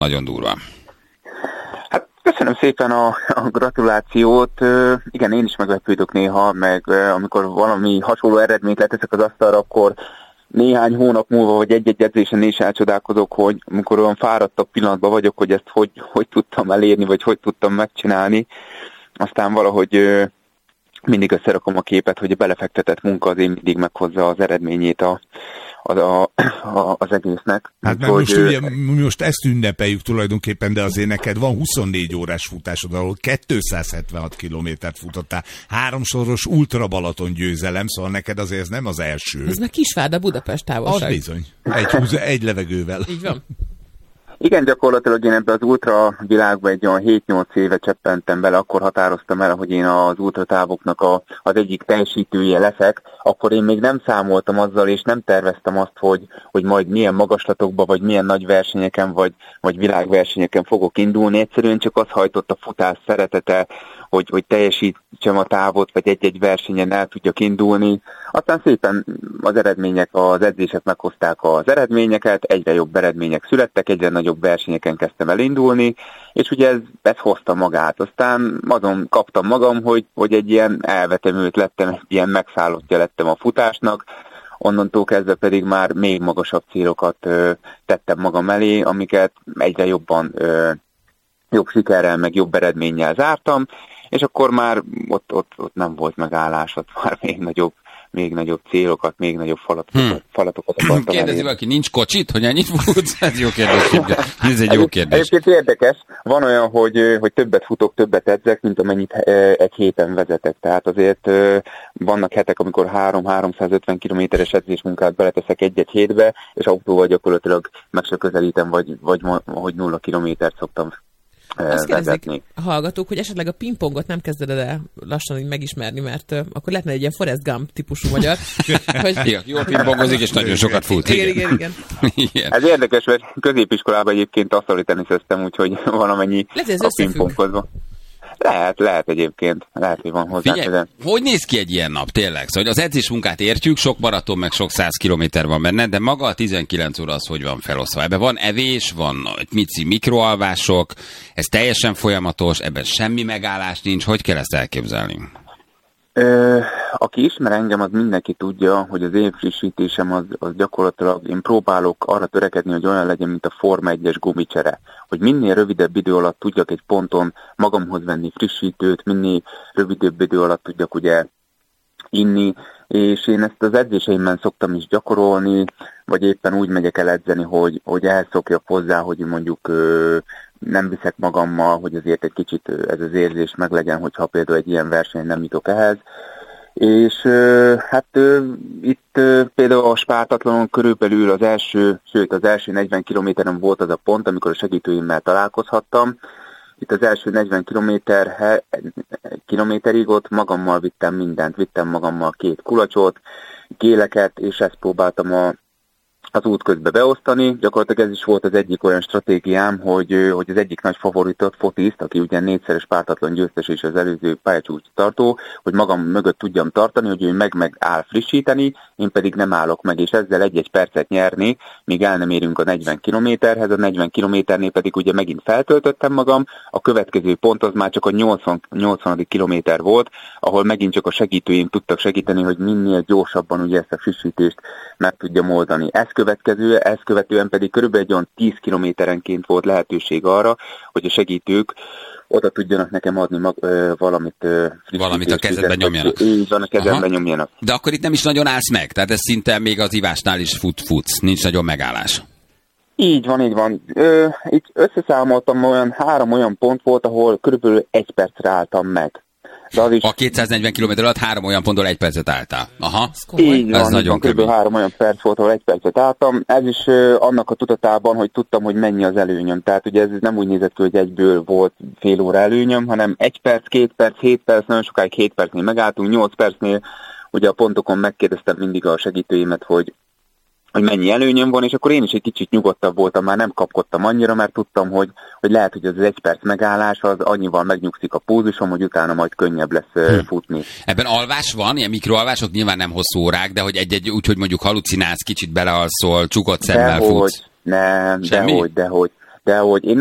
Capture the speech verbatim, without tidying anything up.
nagyon durva. Hát köszönöm szépen a, a gratulációt. Igen, én is meglepődök néha, meg amikor valami hasonló eredményt leteszek az asztalra, akkor néhány hónap múlva, vagy egy-egy edzésen is elcsodálkozok, hogy amikor olyan fáradtabb pillanatban vagyok, hogy ezt hogy, hogy tudtam elérni, vagy hogy tudtam megcsinálni. Aztán valahogy mindig összerakom a képet, hogy a belefektetett munka azért mindig meghozza az eredményét a, a, a, a, az egésznek. Hát mert most, ugye, most ezt ünnepeljük tulajdonképpen, de azért neked van huszonnégy órás futásod, ahol kétszázhetvenhat kilométert futottál, háromszoros ultra Balaton győzelem, szóval neked azért ez nem az első. Ez meg Kisvárda Budapest távolság. Az bizony. Egy, egy levegővel. Így van. Igen, gyakorlatilag én ebbe az ultra világba egy olyan hét-nyolc éve cseppentem bele, akkor határoztam el, hogy én az ultratávoknak a, az egyik teljesítője leszek, akkor én még nem számoltam azzal, és nem terveztem azt, hogy, hogy majd milyen magaslatokba, vagy milyen nagy versenyeken, vagy, vagy világversenyeken fogok indulni. Egyszerűen csak az hajtott a futás szeretete, hogy, hogy teljesítsem a távot, vagy egy-egy versenyen el tudjak indulni. Aztán szépen az eredmények, az edzések meghozták az eredményeket, egyre jobb eredmények születtek, egyre nagyobb versenyeken kezdtem elindulni, és ugye ez, ez hozta magát. Aztán azon kaptam magam, hogy, hogy egy ilyen elvetemült lettem, egy ilyen megszállottja lettem a futásnak, onnantól kezdve pedig már még magasabb célokat ö, tettem magam elé, amiket egyre jobban ö, jobb sikerrel, meg jobb eredménnyel zártam, és akkor már ott, ott, ott nem volt megállás, ott már még nagyobb, még nagyobb célokat, még nagyobb falatokat, hmm. falatokat akartam Kérdezi elérni. valaki, nincs kocsit, hogy ennyit futsz? Ez jó kérdés. Ez egy jó kérdés. Egyébként érdekes, van olyan, hogy, hogy többet futok, többet edzek, mint amennyit egy héten vezetek. Tehát azért vannak hetek, amikor három-háromszázötven kilométeres edzésmunkát beleteszek egy-egy hétbe, és autóval gyakorlatilag meg se közelítem, vagy, vagy hogy nulla kilométert szoktam azt kérdezik a hallgatók, hogy esetleg a pingpongot nem kezded el lassan így megismerni, mert uh, akkor lehetne egy ilyen Forrest Gump típusú magyar. hogy... Igen, jól pingpongozik, és nagyon sokat fut. Igen, igen, igen. igen. Ez érdekes, mert középiskolában egyébként asztali teniszeztem, úgyhogy valamennyi a pingpongozva. Lehet, lehet egyébként. Lehet, hogy van hozzá. Figyelj, hogy néz ki egy ilyen nap, tényleg? Szóval az edzés munkát értjük, sok maraton, meg sok száz kilométer van benne, de maga a tizenkilenc óra az hogy van felosztva? Ebben van evés, van mici mikroalvások, ez teljesen folyamatos, ebben semmi megállás nincs. Hogy kell ezt elképzelni? Ö, aki ismer engem, az mindenki tudja, hogy az én frissítésem az, az gyakorlatilag, én próbálok arra törekedni, hogy olyan legyen, mint a Forma egyes gumicsere. Hogy minél rövidebb idő alatt tudjak egy ponton magamhoz venni frissítőt, minél rövidebb idő alatt tudjak ugye inni, és én ezt az edzéseimben szoktam is gyakorolni, vagy éppen úgy megyek el edzeni, hogy, hogy elszokjak hozzá, hogy mondjuk ö, nem viszek magammal, hogy azért egy kicsit ez az érzés meglegyen, hogyha például egy ilyen versenyen nem jutok ehhez. És ö, hát ö, itt ö, például a Spártatlanon körülbelül az első, sőt az első negyven kilométeren volt az a pont, amikor a segítőimmel találkozhattam. Itt az első negyven kilométer, kilométerig ott magammal vittem mindent, vittem magammal két kulacsot, géleket, és ezt próbáltam a, az út közbe beosztani. Gyakorlatilag ez is volt az egyik olyan stratégiám, hogy, hogy az egyik nagy favoritot, Fotiszt, aki ugye négyszeres pártatlan győztes és az előző pályacsúcs tartó, hogy magam mögött tudjam tartani, hogy ő meg-meg áll frissíteni, én pedig nem állok meg, és ezzel egy-egy percet nyerni, míg el nem érünk a negyven kilométerhez, a negyven kilométernél pedig ugye megint feltöltöttem magam, a következő pont az már csak a nyolcvan, nyolcvanadik kilométer volt, ahol megint csak a segítőim tudtak segíteni, hogy minél gyorsabban ugye ezt a frissítést meg tudjam oldani. Ez következő, ezt követően pedig körülbelül egy olyan tíz kilométerenként volt lehetőség arra, hogy a segítők oda tudjanak nekem adni mag, ö, valamit ö, Valamit a kezedben nyomjanak. Így van, a kezedben nyomjanak. De akkor itt nem is nagyon állsz meg, tehát ez szinte még az ivásnál is fut, futsz, nincs nagyon megállás. Így van, így van. Ö, itt összeszámoltam, olyan három olyan pont volt, ahol körülbelül egy percre álltam meg. De az is... A kétszáznegyven kilométer alatt három olyan pontból egy percet álltál. Aha. Így van, ez nagyon kb. három olyan perc volt, ahol egy percet álltam. Ez is uh, annak a tudatában, hogy tudtam, hogy mennyi az előnyöm. Tehát ugye ez nem úgy nézett ki, hogy egyből volt fél óra előnyöm, hanem egy perc, két perc, hét perc, nagyon sokáig hét percnél megálltunk, nyolc percnél ugye a pontokon megkérdeztem mindig a segítőimet, hogy hogy mennyi előnyöm van, és akkor én is egy kicsit nyugodtabb voltam, már nem kapkodtam annyira, mert tudtam, hogy, hogy lehet, hogy az egy perc megállás az annyival megnyugszik a pulzusom, hogy utána majd könnyebb lesz hm. futni. Ebben alvás van, ilyen mikroalvások, nyilván nem hosszú órák, de hogy egy-egy úgy, hogy mondjuk halucinálsz, kicsit belealszol, csukott szemmel dehogy, futsz. Nem, Semmi? dehogy, dehogy. de hogy én